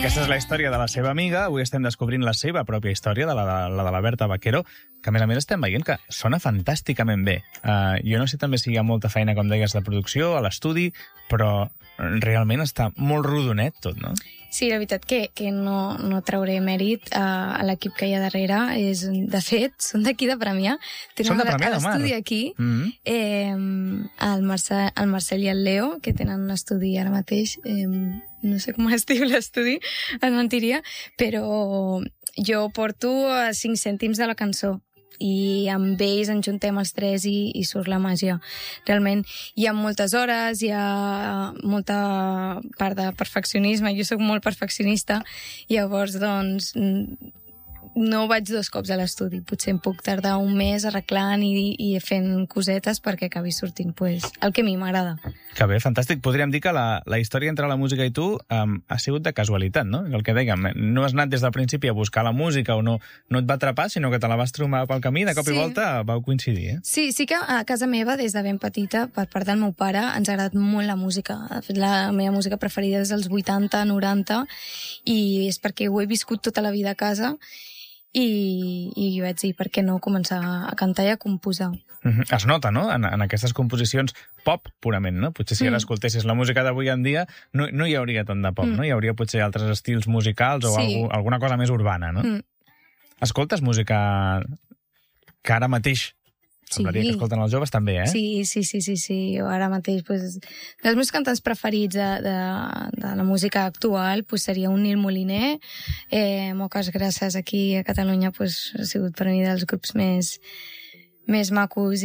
Aquesta és la història de la seva amiga. Avui estem descobrint la seva pròpia història, la de la Berta Vaquero, que a més estem veient que sona fantàsticament bé. Jo no sé també si hi ha molta feina, com deies, de producció, a l'estudi, però realment està molt rodonet tot, no? Sí, la veritat que no trauré mèrit a l'equip que hi ha darrere. De fet, són d'aquí de Premià. Són de Premià de Mar. L'estudi aquí. El Marcel i el Leo, que tenen un estudi ara mateix. No sé com es diu l'estudi, et mentiria, però jo porto 5 cèntims de la cançó i amb ells ens juntem els tres i surt la màgia. Realment hi ha moltes hores, hi ha molta part de perfeccionisme, jo sóc molt perfeccionista, i llavors doncs no vaig 2 cops a l'estudi, potser em puc tardar un mes arreglant i fent cosetes perquè acabi sortint el que a mi m'agrada. Que bé, fantàstic. Podríem dir que la història entre la música i tu ha sigut de casualitat, no? El que dèiem, no has anat des del principi a buscar la música o no et va atrapar, sinó que te la vas trobar pel camí i de cop i volta vau coincidir, eh? Sí que a casa meva, des de ben petita, per part del meu pare, ens ha agradat molt la música. De fet, la meva música preferida és dels 80, 90, i és perquè ho he viscut tota la vida a casa. I jo vaig dir, per què no començar a cantar i a composar? Es nota, no?, en aquestes composicions pop, purament, no? Potser si ara escoltessis la música d'avui en dia no hi hauria tant de pop, no? Hi hauria potser altres estils musicals o alguna cosa més urbana, no? Escoltes música que ara mateix semblaria que escolten els joves també, eh? Sí. Jo ara mateix, dels meus cantants preferits de la música actual seria un Nil Moliner. Moltes gràcies aquí a Catalunya, ha sigut per mi dels grups més macos